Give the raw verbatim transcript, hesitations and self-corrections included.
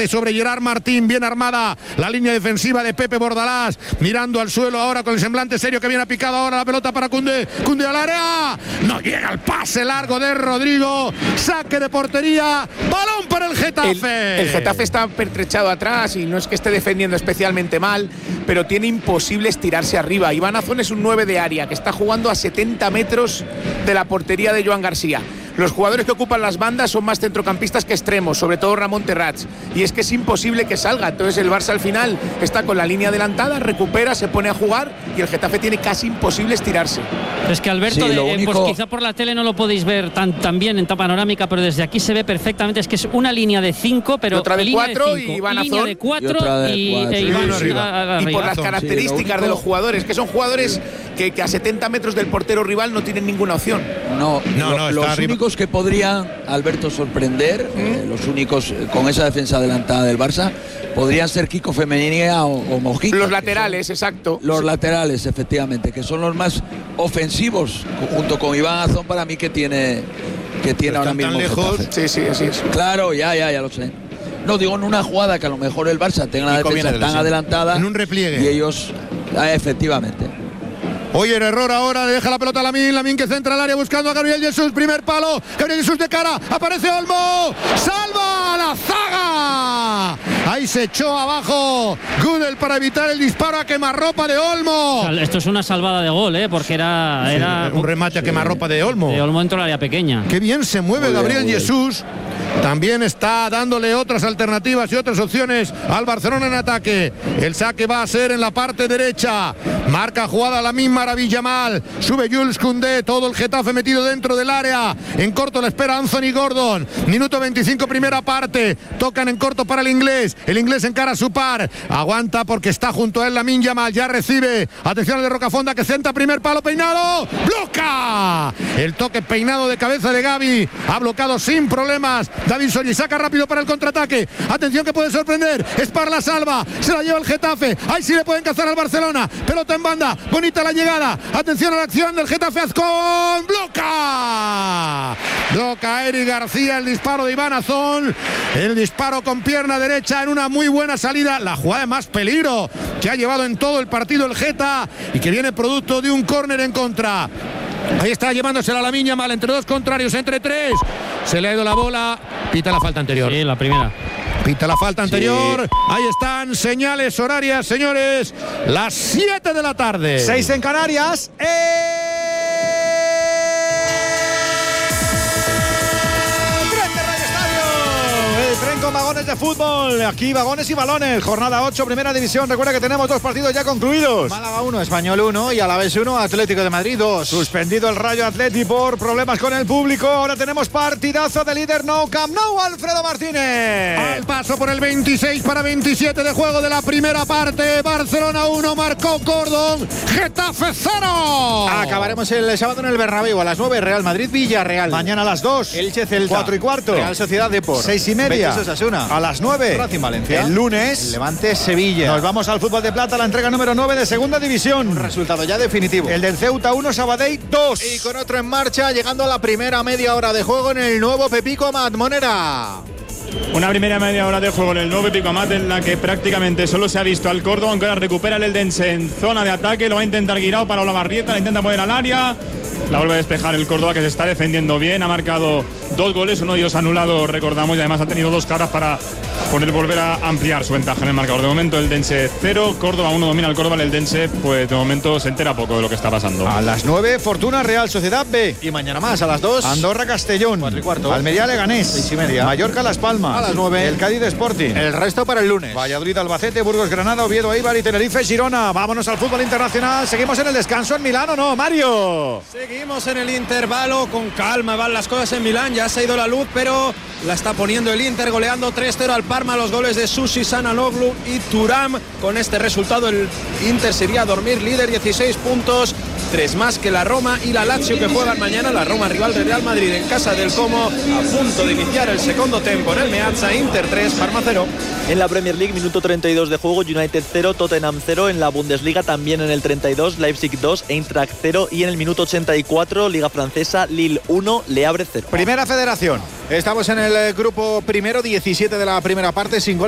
parte sobre Gerard Martín, bien armada la línea defensiva de Pepe Bordalás, mirando al suelo ahora con el semblante serio que viene a picado ahora la pelota para Koundé, Koundé al área, no llega el pase largo de Rodrigo, saque de portería, balón para el Getafe. El, el Getafe está pertrechado atrás y no es que esté defendiendo especialmente mal, pero tiene imposible estirarse arriba. Iván Azón es un nueve de área que está jugando a setenta metros de la portería de Joan García. Los jugadores que ocupan las bandas son más centrocampistas que extremos, sobre todo Ramón Terrats, y es que es imposible que salga. Entonces el Barça al final está con la línea adelantada, recupera, se pone a jugar y el Getafe tiene casi imposible estirarse. Es que Alberto, sí, de, único... pues quizá por la tele no lo podéis ver tan, tan bien en panorámica, pero desde aquí se ve perfectamente. Es que es una línea de cinco, pero y otra de línea cuatro de cinco, y Iván línea Azón de cuatro y, y, cuatro. e Sí, Iván arriba. arriba. Y por las características sí, único... de los jugadores, que son jugadores que, que a setenta metros del portero rival no tienen ninguna opción. No, no, lo, no los arriba. únicos que podrían, Alberto, sorprender, ¿Mm? eh, los únicos eh, con esa defensa adelantada del Barça, podrían ser Kiko Femenía o, o Mojica. Los laterales, exacto. Los sí. laterales, efectivamente, que son los más ofensivos, junto con Iván Azón, para mí que tiene, que tiene ahora mismo. Tan lejos. Sí, sí, así es. Claro, ya, ya, ya lo sé. No, digo en una jugada que a lo mejor el Barça tenga la defensa tan adelantada. En un repliegue. Y ellos, ah, efectivamente. Oye, el error ahora, le deja la pelota a Lamine, Lamine que centra el área buscando a Gabriel Jesús, primer palo, Gabriel Jesús de cara, aparece Olmo, salva la zaga, ahí se echó abajo Gudel para evitar el disparo a quemarropa de Olmo. Esto es una salvada de gol, ¿eh? Porque era, sí, era un remate a quemarropa de Olmo. De Olmo entró al área pequeña. Qué bien se mueve muy Gabriel bien, Jesús. También está dándole otras alternativas y otras opciones al Barcelona en ataque. El saque va a ser en la parte derecha. Marca jugada la misma Maravilla mal. Sube Jules Koundé. Todo el Getafe metido dentro del área. En corto la espera Anthony Gordon. Minuto veinticinco, primera parte. Tocan en corto para el inglés. El inglés encara a su par. Aguanta porque está junto a él Lamine Yamal. Ya recibe. Atención al de Rocafonda que centra primer palo peinado. ¡Bloca! El toque peinado de cabeza de Gavi. Ha bloqueado sin problemas. David Solli saca rápido para el contraataque. Atención que puede sorprender. Spar la salva. Se la lleva el Getafe. Ahí sí le pueden cazar al Barcelona. Pelota en banda. Bonita la llegada. Atención a la acción del Getafe Azcón. Bloca. Bloca Eric García. El disparo de Iván Azón. El disparo con pierna derecha en una muy buena salida. La jugada de más peligro que ha llevado en todo el partido el Geta y que viene producto de un córner en contra. Ahí está llevándosela a Lamine Yamal entre dos contrarios, entre tres. Se le ha ido la bola. Pita la falta anterior. Sí, la primera. Pita la falta anterior. Sí. Ahí están señales horarias, señores. Las siete de la tarde. seis en Canarias. ¡Eh! Con vagones de fútbol, aquí vagones y balones, jornada ocho, primera división. Recuerda que tenemos dos partidos ya concluidos. Málaga uno, Español uno y Alavés uno, Atlético de Madrid dos. Suspendido el Rayo Atleti por problemas con el público. Ahora tenemos partidazo de líder Nou Camp Nou, Alfredo Martínez. Al paso por el veintiséis para veintisiete de juego de la primera parte. Barcelona uno, marcó Gordon, Getafe cero. Acabaremos el sábado en el Bernabéu a las nueve, Real Madrid Villarreal. Mañana a las dos, Elche Celta. cuatro y cuarto. Real Sociedad Depor. seis y media. A las nueve. Racing Valencia. El lunes. El Levante Sevilla. Nos vamos al fútbol de plata, la entrega número nueve de segunda división. Un resultado ya definitivo. El del Ceuta uno, Sabadell dos. Y con otro en marcha, llegando a la primera media hora de juego en el nuevo Pepico Amat. Monera. Una primera media hora de juego en el nuevo Pepico Amat en la que prácticamente solo se ha visto al Córdoba, aunque ahora recupera el Eldense en zona de ataque. Lo va a intentar Guirao para Olavarrieta, la intenta poner al área. La vuelve a despejar el Córdoba, que se está defendiendo bien. Ha marcado dos goles, uno de ellos anulado, recordamos, y además ha tenido dos caras para poder volver a ampliar su ventaja en el marcador. De momento el Eldense cero, Córdoba uno, domina el Córdoba. El Eldense, pues de momento se entera poco de lo que está pasando. A las nueve, Fortuna Real Sociedad B. Y mañana más, a las dos, Andorra Castellón. cuatro y cuarto. Almería Leganés. seis y media. Mallorca Las Palmas. A las nueve. El Cádiz Sporting. El resto para el lunes. Valladolid Albacete, Burgos Granada, Oviedo Eibar y Tenerife Girona. Vámonos al fútbol internacional. Seguimos en el descanso en Milán, ¿o no, Mario? Seguimos en el intervalo, con calma van las cosas en Milán. Ya se ha ido la luz, pero la está poniendo el Inter, goleando tres cero al Parma. Los goles de Susi, Sananoglu y Thuram. Con este resultado el Inter sería a dormir líder, dieciséis puntos, tres más que la Roma y la Lazio, que juegan mañana. La Roma, rival del Real Madrid en casa del Como, a punto de iniciar el segundo tiempo en el Meazza. Inter tres, Parma cero. En la Premier League, minuto treinta y dos de juego, United cero, Tottenham cero. En la Bundesliga también en el treinta y dos, Leipzig dos, Eintracht cero. Y en el minuto ochenta y cuatro, Liga Francesa, Lille uno, Le Havre cero. Primera Federación. Estamos en el grupo primero, diecisiete de la primera parte, sin gol.